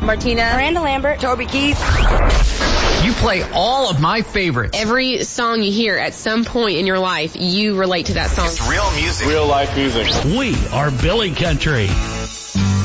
Martina, Miranda Lambert, Toby Keith. You play all of my favorites. Every song you hear at some point in your life, you relate to that song. It's real music. Real life music. We are Billy Country.